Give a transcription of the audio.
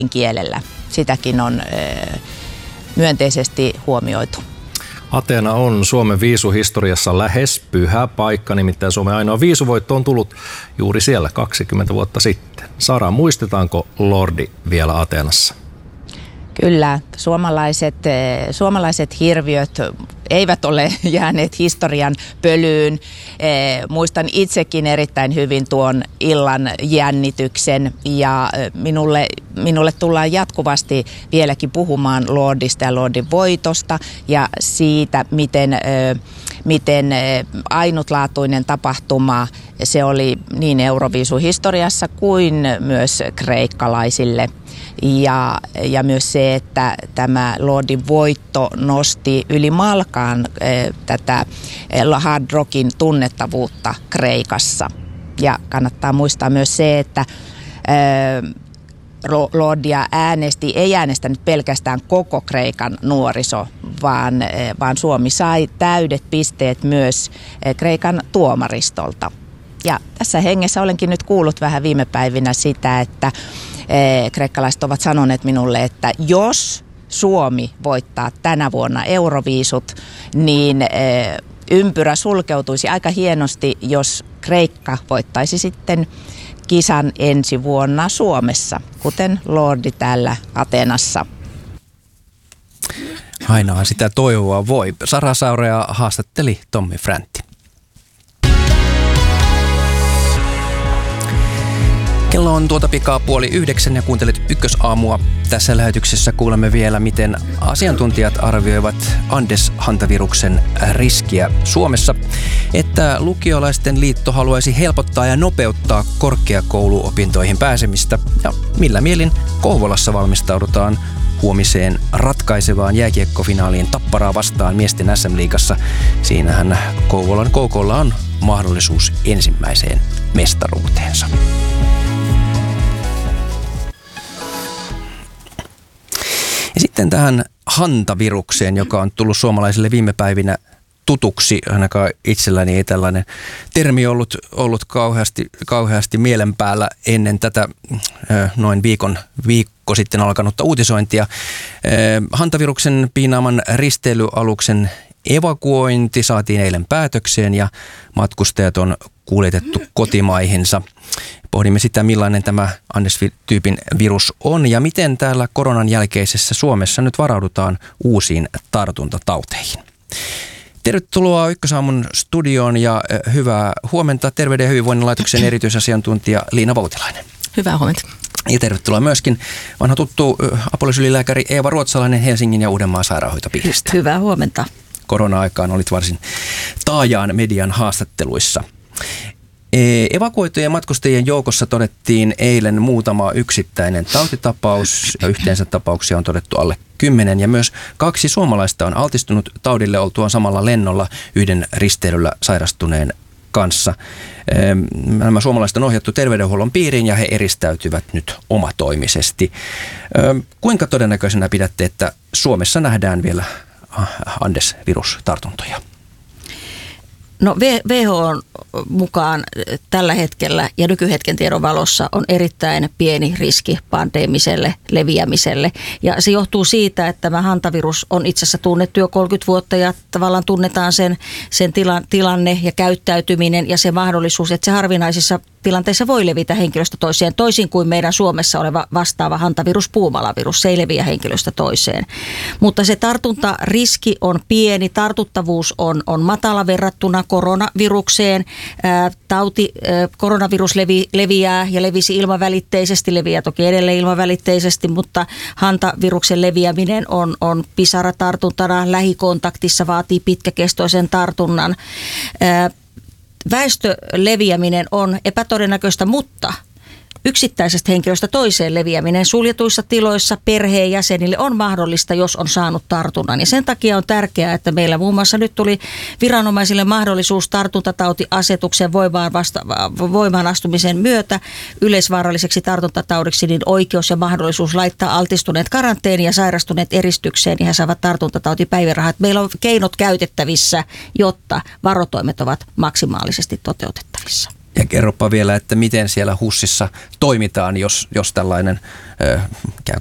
kielellä. Sitäkin on myönteisesti huomioitu. Ateena on Suomen viisuhistoriassa lähes pyhä paikka, nimittäin Suomen ainoa viisuvoitto on tullut juuri siellä 20 vuotta sitten. Sara, muistetaanko Lordi vielä Ateenassa? Kyllä, suomalaiset hirviöt eivät ole jääneet historian pölyyn. Muistan itsekin erittäin hyvin tuon illan jännityksen ja minulle tullaan jatkuvasti vieläkin puhumaan Lordista ja Lordin voitosta ja siitä, miten ainutlaatuinen tapahtuma se oli niin Euroviisuhistoriassa kuin myös kreikkalaisille. Ja myös se, että tämä Lordin voitto nosti yli malkaan tätä hard rockin tunnettavuutta Kreikassa. Ja kannattaa muistaa myös se, että Lordia ei äänestänyt pelkästään koko Kreikan nuoriso, vaan Suomi sai täydet pisteet myös Kreikan tuomaristolta. Ja tässä hengessä olenkin nyt kuullut vähän viime päivinä sitä, että kreikkalaiset ovat sanoneet minulle, että jos Suomi voittaa tänä vuonna Euroviisut, niin ympyrä sulkeutuisi aika hienosti, jos Kreikka voittaisi sitten kisan ensi vuonna Suomessa, kuten Lordi täällä Ateenassa. Aina sitä toivoa voi. Sara Saurea haastatteli Tommi Fräntti. Kello on pikaa 8:30 ja kuuntelet Ykkösaamua. Tässä lähetyksessä kuulemme vielä, miten asiantuntijat arvioivat Andes-hantaviruksen riskiä Suomessa, että lukiolaisten liitto haluaisi helpottaa ja nopeuttaa korkeakouluopintoihin pääsemistä ja millä mielin Kouvolassa valmistaudutaan huomiseen ratkaisevaan jääkiekkofinaaliin Tapparaa vastaan miesten SM-liigassa. Siinähän Kouvolan KK:lla on mahdollisuus ensimmäiseen mestaruuteensa. Ja sitten tähän hantavirukseen, joka on tullut suomalaisille viime päivinä tutuksi. Ainakaan itselläni ei tällainen termi ollut kauheasti mielen päällä ennen tätä noin viikko sitten alkanutta uutisointia. Hantaviruksen piinaaman risteilyaluksen evakuointi saatiin eilen päätökseen ja matkustajat on kuljetettu kotimaihinsa. Pohdimme sitä, millainen tämä Andes-tyypin virus on ja miten täällä koronan jälkeisessä Suomessa nyt varaudutaan uusiin tartuntatauteihin. Tervetuloa Ykkösaamun studioon ja hyvää huomenta Terveyden ja hyvinvoinnin laitoksen erityisasiantuntija Liina Voutilainen. Hyvää huomenta. Ja tervetuloa myöskin vanha tuttu apulaisylilääkäri Eeva Ruotsalainen Helsingin ja Uudenmaan sairaanhoitopiiristä. Hyvää huomenta. Korona-aikaan olit varsin taajaan median haastatteluissa. Evakuoitujen matkustajien joukossa todettiin eilen muutama yksittäinen tautitapaus ja yhteensä tapauksia on todettu alle 10 ja myös 2 suomalaista on altistunut taudille oltuaan samalla lennolla yhden risteilyllä sairastuneen kanssa. Nämä suomalaiset on ohjattu terveydenhuollon piiriin ja he eristäytyvät nyt omatoimisesti. Kuinka todennäköisenä pidätte, että Suomessa nähdään vielä Andes-virustartuntoja? No WHO:n mukaan tällä hetkellä ja nykyhetken tiedon valossa on erittäin pieni riski pandeemiselle leviämiselle. Ja se johtuu siitä, että tämä hantavirus on itse asiassa tunnettu jo 30 vuotta ja tavallaan tunnetaan sen tilanne ja käyttäytyminen ja se mahdollisuus, että se harvinaisissa tilanteissa voi levitä henkilöstä toiseen, toisin kuin meidän Suomessa oleva vastaava hantavirus, puumalavirus. Se ei leviä henkilöstä toiseen. Mutta se tartuntariski on pieni, tartuttavuus on matala verrattuna koronavirukseen. Koronavirus leviää ja levisi ilmavälitteisesti, leviää toki edelleen ilmavälitteisesti, mutta hantaviruksen leviäminen on pisaratartuntana, lähikontaktissa vaatii pitkäkestoisen tartunnan. Väestöleviäminen on epätodennäköistä, mutta yksittäisestä henkilöstä toiseen leviäminen suljetuissa tiloissa perheenjäsenille on mahdollista, jos on saanut tartunnan. Ja sen takia on tärkeää, että meillä muun muassa nyt tuli viranomaisille mahdollisuus tartuntatautiasetuksen voimaan astumisen myötä yleisvaaralliseksi tartuntataudiksi niin oikeus ja mahdollisuus laittaa altistuneet karanteeniin ja sairastuneet eristykseen ja he saavat tartuntatautipäivärahat. Meillä on keinot käytettävissä, jotta varotoimet ovat maksimaalisesti toteutettavissa. Ja kerropa vielä, että miten siellä HUSissa toimitaan, jos tällainen ikään